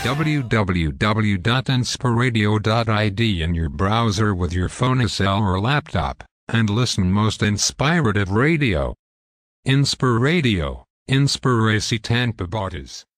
www.inspiradio.id in your browser with your phone, cell or laptop, and listen most inspirative radio. Inspiradio, Inspiracy Tampa Bottas.